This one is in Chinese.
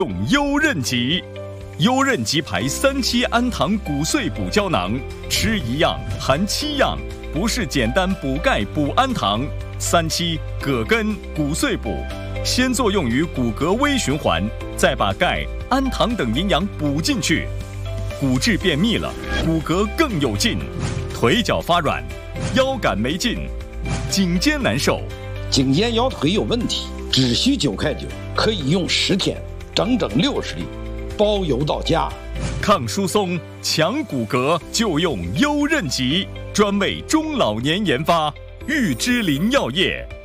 用优韧吉。优韧吉牌3期氨糖骨碎补胶囊，吃一样含7样，不是简单补钙补氨糖。3期葛根骨碎补，先作用于骨骼微循环，再把钙、氨糖等营养补进去，骨质变密了，骨骼更有劲，腿脚发软，腰杆没劲，颈肩难受， 颈肩腰腿有问题，只需9块9，可以用10天，整整60粒，包邮到家。 抗疏松、强骨骼就用优韧吉，专为中老年研发，玉芝林药业。